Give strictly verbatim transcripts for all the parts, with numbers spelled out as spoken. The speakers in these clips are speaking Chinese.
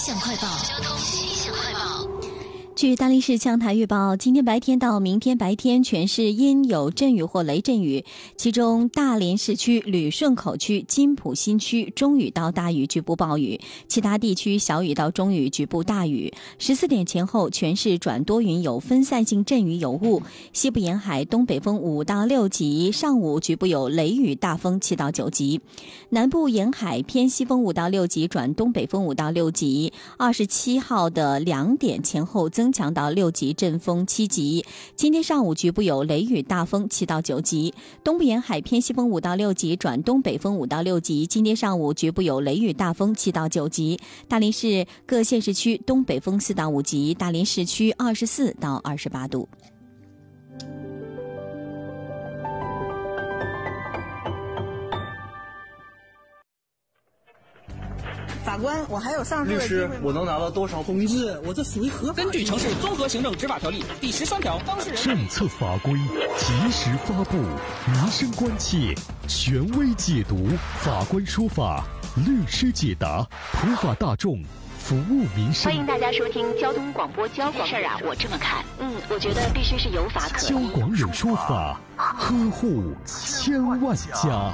象快报，交通气象快报。 据大连市气象台预报，今天白天到明天白天全市阴有阵雨或雷阵雨，其中大连市区、旅顺口区、金浦新区中雨到大雨，局部暴雨，其他地区小雨到中雨，局部大雨。十四点前后，全市转多云，有分散性阵雨有雾，西部沿海东北风五到六级，上午局部有雷雨大风七到九级，南部沿海偏西风五到六级转东北风五到六级。二十七号的两点前后增强到六级，阵风七级。今天上午局部有雷雨大风七到九级，东部沿海偏西风五到六级转东北风五到六级。今天上午局部有雷雨大风七到九级。大连市各县市区东北风四到五级，大连市区二十四到二十八度。 法官，我还有上诉律的机会吗？ 师，我能拿到多少？ 同志，我这属于合法。 根据《城市综合行政执法条例》第十三条，当事人政策法规及时发布，民生关切权威解读，法官说法，律师解答，普法大众，服务民生。 欢迎大家收听交通广播交广。事儿啊，我这么看，嗯，我觉得必须是有法可依。 交广有说法，呵护千万家。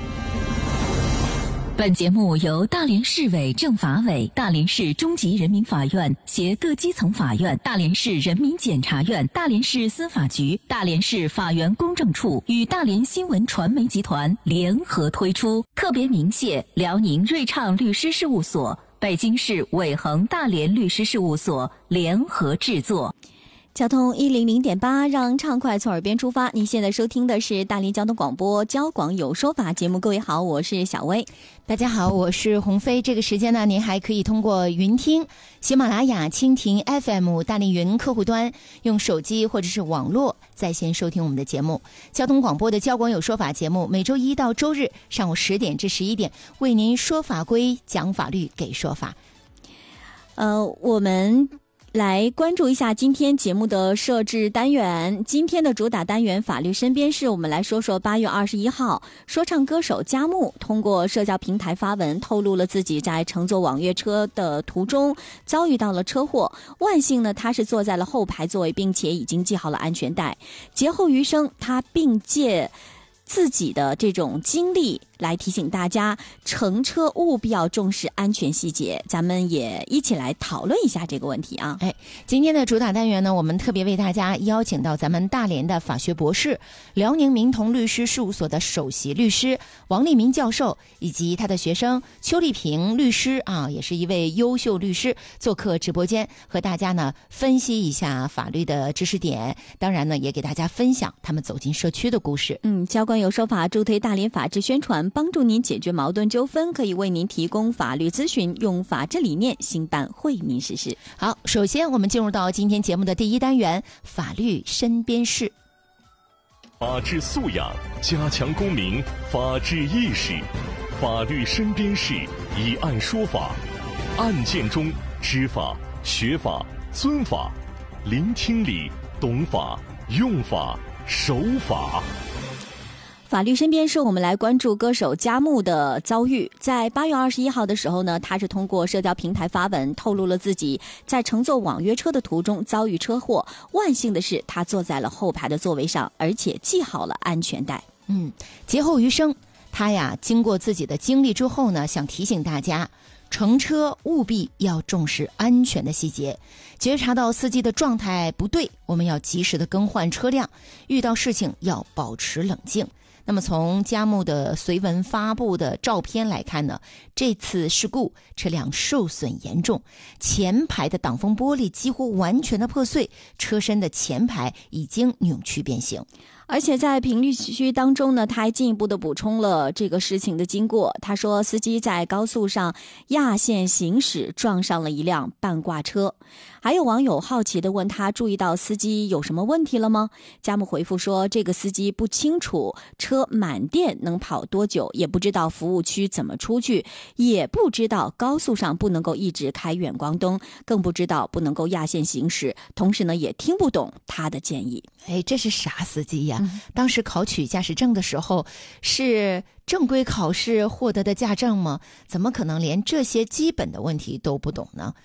本节目由大连市委政法委、大连市中级人民法院携各基层法院、大连市人民检察院、大连市司法局、大连市法源公证处与大连新闻传媒集团联合推出，特别鸣谢辽宁瑞畅律师事务所、北京市伟恒大连律师事务所联合制作。 交通一零零点八，让畅快从耳边出发。您现在收听的是大连交通广播交广有说法节目。各位好，我是小薇。 大家好，我是鸿飞。这个时间呢，您还可以通过云听、喜马拉雅、蜻蜓 F M、大连云客户端，用手机或者是网络在线收听我们的节目。交通广播的交广有说法节目，每周一到周日上午十点至十一点，为您说法规、讲法律、给说法。 呃，我们来关注一下今天节目的设置单元。今天的主打单元法律身边事，我们来说说八月二十一号，说唱歌手佳木通过社交平台发文，透露了自己在乘坐网约车的途中遭遇到了车祸。万幸呢，他是坐在了后排座位，并且已经系好了安全带。劫后余生，他并借自己的这种经历来提醒大家，乘车务必要重视安全细节。咱们也一起来讨论一下这个问题啊！ 哎，今天的主打单元呢，我们特别为大家邀请到咱们大连的法学博士、辽宁明同律师事务所的首席律师王立民教授，以及他的学生邱丽萍律师啊，也是一位优秀律师，做客直播间，和大家呢分析一下法律的知识点，当然呢，也给大家分享他们走进社区的故事。 嗯，交广有说法助推大连法治宣传，帮助您解决矛盾纠纷，可以为您提供法律咨询，用法治理念兴办惠民实事。 好，首先我们进入到今天节目的第一单元法律身边事。 法治素养，加强公民法治意识。法律身边事，以案说法，案件中知法、学法、尊法，聆听理，懂法，用法，守法。 法律身边事，我们来关注歌手佳木的遭遇。在八月二十一号的时候呢，他是通过社交平台发文，透露了自己在乘坐网约车的途中遭遇车祸。万幸的是，他坐在了后排的座位上，而且系好了安全带。 嗯，劫后余生，他呀，经过自己的经历之后呢，想提醒大家，乘车务必要重视安全的细节，觉察到司机的状态不对，我们要及时的更换车辆，遇到事情要保持冷静。那么从佳木的随文发布的照片来看呢，这次事故车辆受损严重，前排的挡风玻璃几乎完全的破碎，车身的前排已经扭曲变形。 而且在评论区当中呢，他还进一步的补充了这个事情的经过。他说，司机在高速上压线行驶，撞上了一辆半挂车。还有网友好奇的问他，注意到司机有什么问题了吗？佳木回复说，这个司机不清楚车满电能跑多久，也不知道服务区怎么出去，也不知道高速上不能够一直开远光灯，更不知道不能够压线行驶，同时呢，也听不懂他的建议。 哎，这是啥司机呀？嗯、当时考取驾驶证的时候是正规考试获得的驾证吗？怎么可能连这些基本的问题都不懂呢？